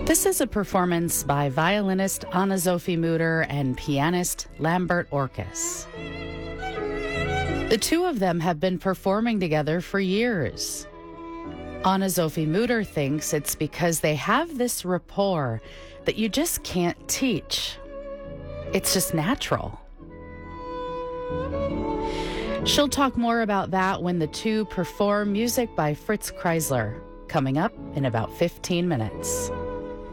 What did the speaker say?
This is a performance by violinist Anna-Sophie Mutter and pianist Lambert Orkes. The two of them have been performing together for years. Anna-Sophie Mutter thinks it's because they have this rapport that you just can't teach. It's just natural. She'll talk more about that when the two perform music by Fritz Kreisler, coming up in about 15 minutes.